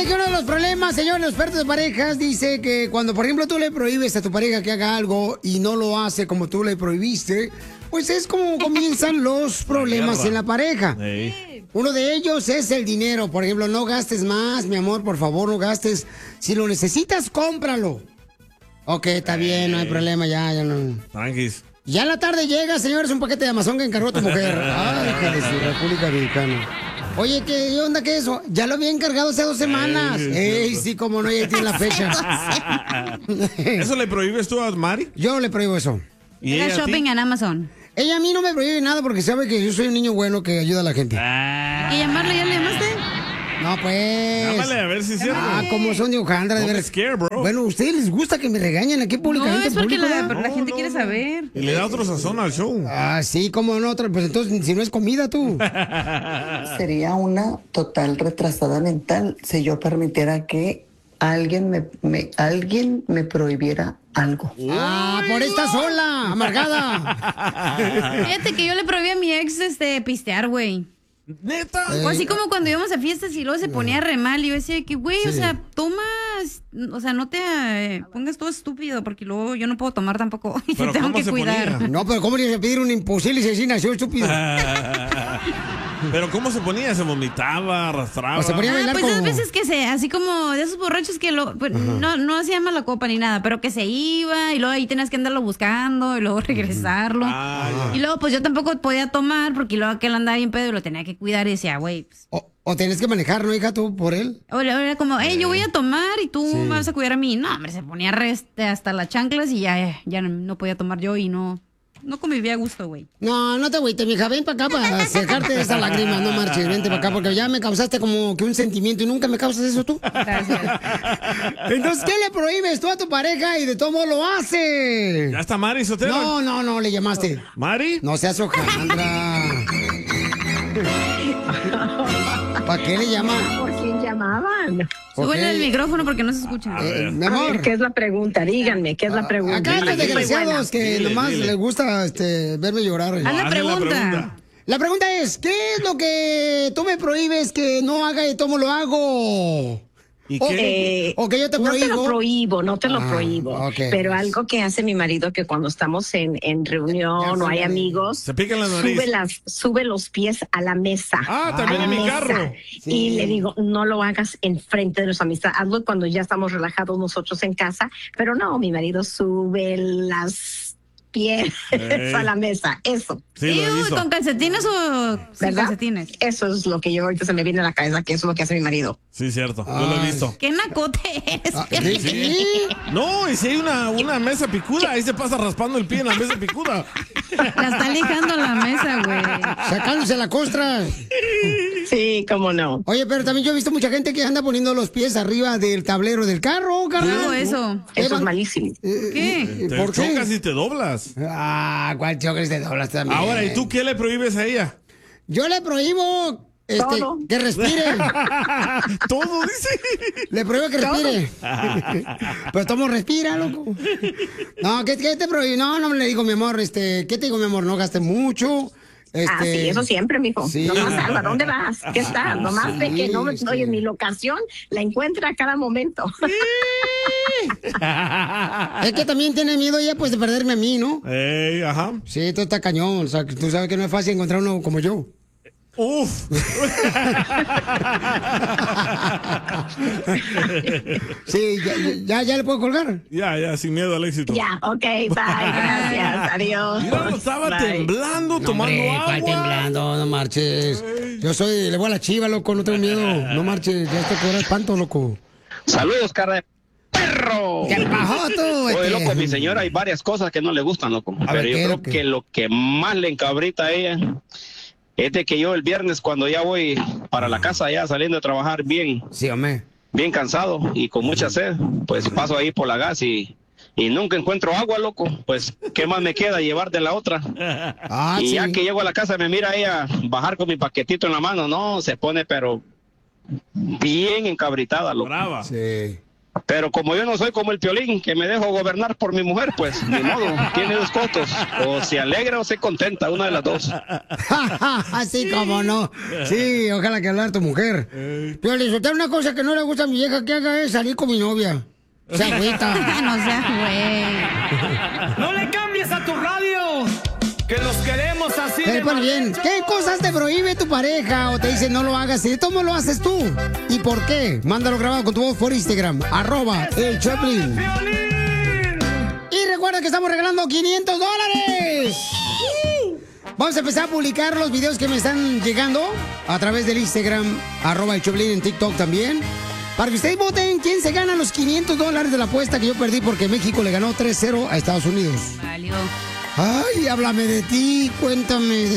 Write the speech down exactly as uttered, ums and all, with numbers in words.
Dice que uno de los problemas, señores, los expertos de parejas, dice que cuando, por ejemplo, tú le prohíbes a tu pareja que haga algo y no lo hace como tú le prohibiste, pues es como comienzan los problemas la en la pareja. Sí. Uno de ellos es el dinero. Por ejemplo, no gastes más, mi amor, por favor, no gastes. Si lo necesitas, cómpralo. Ok, está bien, no hay problema, ya, ya no. Tranquis. Ya en la tarde llega, señores, un paquete de Amazon que encargó tu mujer. Ay, hija de su República Dominicana. Oye, ¿qué onda qué eso? Ya lo había encargado hace dos semanas. Ey, Ey sí, como no, ya tiene la fecha. ¿Eso le prohíbes tú a Mari? Yo le prohíbo eso. ¿Y ella shopping en Amazon? Ella a mí no me prohíbe nada porque sabe que yo soy un niño bueno que ayuda a la gente. Ah. ¿Hay que llamarle? ¿Ya le llamaste? No, pues. Llámale a ver si es cierto. Ah, como son de Ojandra, de no ver. Scare, bro. Bueno, ¿a ustedes les gusta que me regañen aquí públicamente? No, es porque público, la, pero la gente no, quiere no, saber. Y le da otro sazón al show. Ah, sí, como no, otro. Pues entonces, si no es comida, tú. Sería una total retrasada mental si yo permitiera que alguien me, me, alguien me prohibiera algo. Ah, por esta sola, amargada. Fíjate que yo le prohibí a mi ex este pistear, güey. ¿Neta? O así como cuando íbamos a fiestas y luego se ponía re mal y yo decía que, güey, sí. o sea, tomas, o sea, no te eh, pongas todo estúpido porque luego yo no puedo tomar tampoco y te tengo que cuidar. Ponía? No, pero ¿cómo le ibas a pedir un imposible si así nació estúpido? Pero ¿cómo se ponía? ¿Se vomitaba, arrastraba? O se ponía a bailar ah, pues como... esas veces que se, así como de esos borrachos que lo, pues, no, no hacía mala copa ni nada, pero que se iba y luego ahí tenías que andarlo buscando y luego regresarlo. Ah, y luego pues yo tampoco podía tomar porque luego aquel andaba bien pedo y lo tenía que cuidar y decía, güey. Pues, o, o tenés que manejar, ¿no, hija, tú, por él? O era como, hey, yo voy a tomar y tú sí. me vas a cuidar a mí. No, hombre, se ponía reste hasta las chanclas y ya, ya no podía tomar yo y no... No convivía a gusto, güey. No, no te agüites, mija. Ven para acá para secarte esa lágrima. No marches, vente para acá porque ya me causaste como que un sentimiento y nunca me causas eso tú. Gracias. Entonces, ¿qué le prohíbes tú a tu pareja y de todo modo lo hace? ¿Ya está Mari Sotelo? No, no, no, le llamaste. ¿Mari? No seas Ojandra. ¿Para qué le llaman? ¿Por quién llamaban? Súbele el micrófono porque no se escucha. Eh, mi amor. A ver, ¿qué es la pregunta? Díganme, ¿qué es la pregunta? Acá hay desgraciados que dile, nomás dile. les gusta este, verme llorar. Haz la pregunta. la pregunta. La pregunta es, ¿qué es lo que tú me prohíbes que no haga y cómo lo hago? ¿Y o, qué? o que yo te no prohíbo. te lo prohíbo, no te lo Ah, prohíbo. okay. Pero algo que hace mi marido que cuando estamos en, en reunión o hay amigos, se pica la nariz. Sube, las, sube los pies a la mesa. Ah, también a en mi mesa. carro. Sí. Y le digo, no lo hagas enfrente de nuestra amistad, hazlo cuando ya estamos relajados nosotros en casa. Pero no, mi marido sube las pies hey. a la mesa, eso. Sí, lo hizo. ¿Con calcetines o sin calcetines? Eso es lo que yo ahorita se me viene a la cabeza, que eso es lo que hace mi marido. Sí, cierto, yo lo he visto. ¿Qué nacote eres? Ah, ¿sí? ¿Sí? No, y si hay una, una mesa picuda, ahí se pasa raspando el pie en la mesa picuda. La está lijando la mesa, güey. Sacándose la costra. Sí, cómo no. Oye, pero también yo he visto mucha gente que anda poniendo los pies arriba del tablero del carro, carnal. No, eso. Eso es malísimo. ¿Qué? Te ¿Por qué? chocas y te doblas. Ah, ¿cuál chocas y te doblas también? Ahora, ¿y tú qué le prohíbes a ella? Yo le prohíbo este, Todo. que respire. Todo, dice. Le prohíbo que respire. Pero tomo respira, loco. No, ¿qué, qué te prohíbo? No, no le digo, mi amor, este, ¿qué te digo, mi amor? No gastes mucho. Este... Ah, sí, eso siempre, mijo. Sí. Nomás salva, ¿dónde vas? ¿Qué estás? Nomás Sí, de que no me sí. oye, mi locación la encuentra a cada momento. Es que también tiene miedo ella, pues, de perderme a mí, ¿no? Ey, ajá. Sí, esto está cañón. O sea, que tú sabes que no es fácil encontrar uno como yo. Uf. Sí, ya, ya, ya le puedo colgar. Ya, ya, sin miedo al éxito. Ya, ok, bye, gracias, adiós. Mira, estaba Bye. temblando, No, tomando hombre, agua. ¿cuál temblando? No marches. Yo soy, le voy a la chiva, loco, no tengo miedo. No marches, ya te cobra espanto, loco. Saludos, cara de perro. ¿Qué pasó tú? Oye, este? loco, mi señora hay varias cosas que no le gustan, loco. A Pero ver, yo ¿qué, creo qué? que lo que más le encabrita a ella es de que yo el viernes, cuando ya voy para la casa, ya saliendo de trabajar bien, Sí, hombre. bien cansado y con mucha sed, pues paso ahí por la gas y, y nunca encuentro agua, loco. Pues, ¿qué más me queda? Llevar de la otra. Ah, y sí. ya que llego a la casa, me mira ella bajar con mi paquetito en la mano. No, se pone, pero bien encabritada, loco. Brava. Sí. Pero como yo no soy como el Piolín, que me dejo gobernar por mi mujer, pues ni modo, tiene dos costos. O se alegra o se contenta, una de las dos. Así como no. Sí, ojalá que hablar tu mujer. Piolín, si una cosa que no le gusta a mi vieja que haga es salir con mi novia. Se agüita. No sea güey. ¡No le cambies a tu radio! ¡Que los queremos así! Pero, pues, bien, ¿qué cosas te prohíbe tu pareja o te dice no lo hagas? ¿Y cómo lo haces tú? ¿Y por qué? Mándalo grabado con tu voz por Instagram, arroba el Choplin. Y recuerda que estamos regalando quinientos dólares. Vamos a empezar a publicar los videos que me están llegando a través del Instagram, arroba el Choplin, en TikTok también. Para que ustedes voten quién se gana los quinientos dólares de la apuesta que yo perdí porque México le ganó tres cero a Estados Unidos. Valió. Ay, háblame de ti, cuéntame.